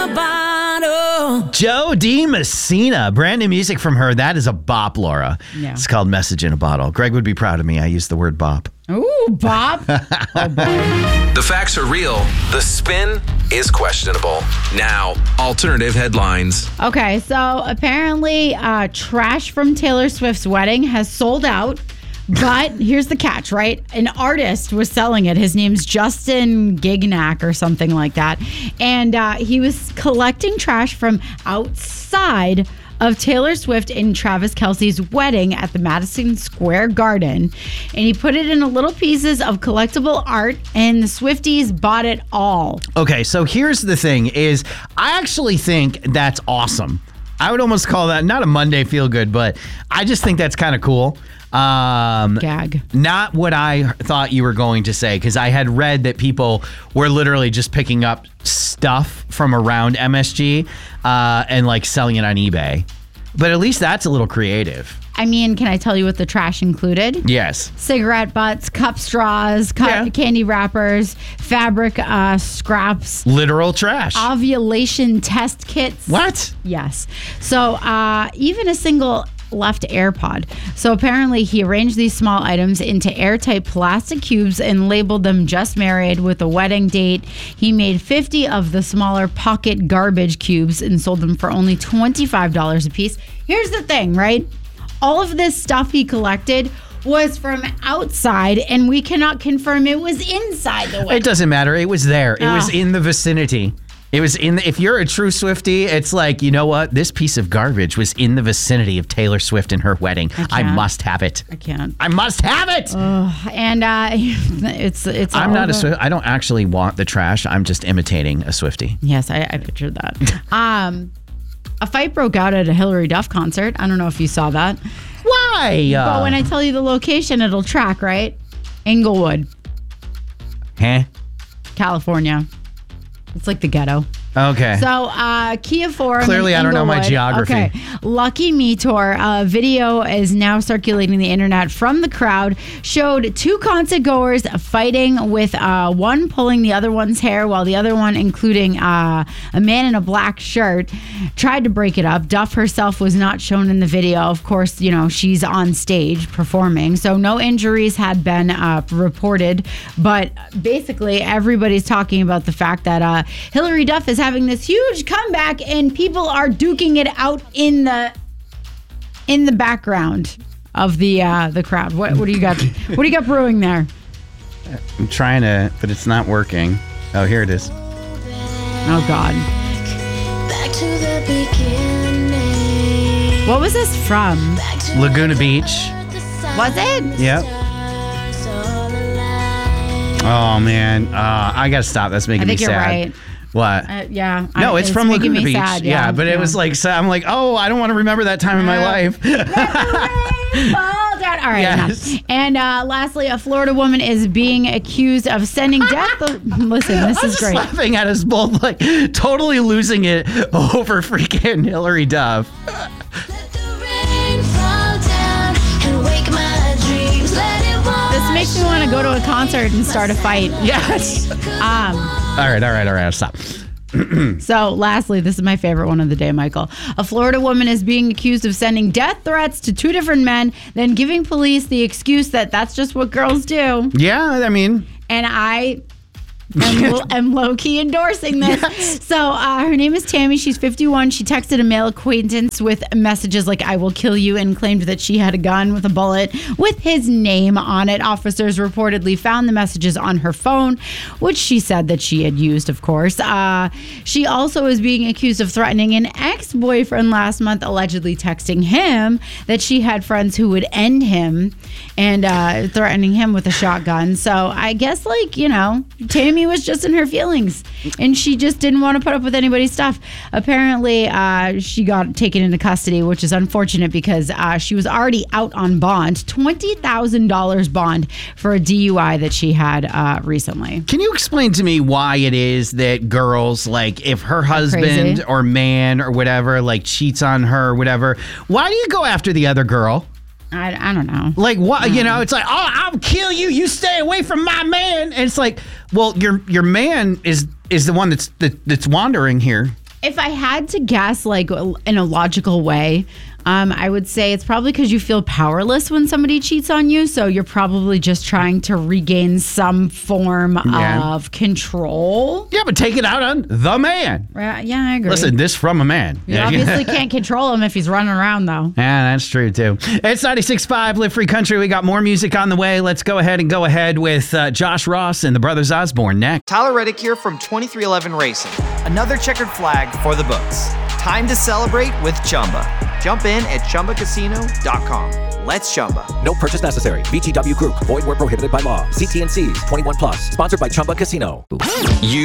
Joe D. Messina, brand new music from her. That is a bop, Laura. Yeah. It's called Message in a Bottle. Greg would be proud of me. I used the word bop. Ooh, Bob. The facts are real. The spin is questionable. Now, alternative headlines. Okay, so apparently trash from Taylor Swift's wedding has sold out. But here's the catch, right? An artist was selling it. His name's Justin Gignac or something like that. And he was collecting trash from outside of Taylor Swift and Travis Kelce's wedding at the Madison Square Garden. And he put it in little pieces of collectible art, and the Swifties bought it all. Okay, so here's the thing is I actually think that's awesome. I would almost call that not a Monday feel good, but I just think that's kind of cool. Gag. Not what I thought you were going to say, because I had read that people were literally just picking up stuff from around MSG and like selling it on eBay. But at least that's a little creative. I mean, can I tell you what the trash included? Yes. Cigarette butts, cup straws, candy wrappers, fabric scraps. Literal trash. Ovulation test kits. What? Yes. So even a single left AirPod. So apparently he arranged these small items into airtight plastic cubes and labeled them just married with a wedding date. He made 50 of the smaller pocket garbage cubes and sold them for only $25 a piece. Here's the thing, right? All of this stuff he collected was from outside, and we cannot confirm it was inside the wedding. It doesn't matter. It was there. It was in the vicinity. It was if you're a true Swiftie, it's like, you know what? This piece of garbage was in the vicinity of Taylor Swift and her wedding. I must have it. I can't. I must have it. And it's I'm not a Swiftie. I don't actually want the trash. I'm just imitating a Swiftie. Yes, I pictured that. A fight broke out at a Hillary Duff concert. I don't know if you saw that. Why? But when I tell you the location, it'll track, right? Inglewood, California. It's like the ghetto. Okay. So, Kia Forum. Clearly, I don't know my geography. Okay. Lucky Me Tour. Video is now circulating the internet from the crowd. Showed two concert goers fighting with one pulling the other one's hair while the other one, including a man in a black shirt, tried to break it up. Duff herself was not shown in the video. Of course, you know, she's on stage performing. So no injuries had been reported. But basically, everybody's talking about the fact that Hillary Duff is having this huge comeback and people are duking it out in the background of the crowd. What do you got? What do you got brewing there? I'm trying to, but it's not working. Oh, here it is. Oh God. Back to the beginning. What was this from? Laguna Beach. Was it? Yep. Oh man, I gotta stop. That's making me sad. I think you're right. What? Yeah. No, it's from Laguna Beach. Sad, yeah, but it was like, so I'm like, oh, I don't want to remember that time in my life. All right. Yes. And lastly, a Florida woman is being accused of sending death. Listen, this is great. Laughing at us both, like totally losing it over freaking Hillary Duff. This makes me want to go to a concert and start a fight. Yes. All right. Stop. So lastly, this is my favorite one of the day, Michael. A Florida woman is being accused of sending death threats to two different men, then giving police the excuse that that's just what girls do. Yeah, I mean. And I am low-key endorsing this. Yes. So her name is Tammy. She's 51. She texted a male acquaintance with messages like, I will kill you, and claimed that she had a gun with a bullet with his name on it. Officers reportedly found the messages on her phone, which she said that she had used, of course. She also is being accused of threatening an ex-boyfriend last month, allegedly texting him that she had friends who would end him and threatening him with a shotgun. So I guess, like, you know, Tammy was just in her feelings and she just didn't want to put up with anybody's stuff. Apparently, she got taken into custody, which is unfortunate because she was already out on bond, $20,000 bond for a DUI that she had recently. Can you explain to me why it is that girls, like, if her husband or man or whatever, like, cheats on her or whatever, why do you go after the other girl? I don't know. Like, what? You know, it's like, oh, I'll kill you. You stay away from my man. And it's like, well, your man is the one that's wandering here. If I had to guess, like in a logical way, I would say it's probably because you feel powerless when somebody cheats on you. So you're probably just trying to regain some form of control. Yeah, but take it out on the man. Yeah, I agree. Listen, this from a man. You obviously can't control him if he's running around, though. Yeah, that's true, too. It's 96.5 Live Free Country. We got more music on the way. Let's go ahead with Josh Ross and the Brothers Osborne next. Tyler Reddick here from 2311 Racing. Another checkered flag for the books. Time to celebrate with Chumba. Jump in at ChumbaCasino.com. Let's Chumba. No purchase necessary. VGW Group. Void where prohibited by law. See T&Cs. 21+. Sponsored by Chumba Casino.